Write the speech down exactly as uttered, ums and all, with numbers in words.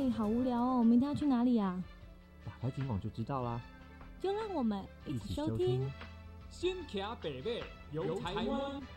哎，好无聊哦，明天要去哪里啊？ 打开警网就知道啦。 就让我们一起收听。 新卡北北游台湾。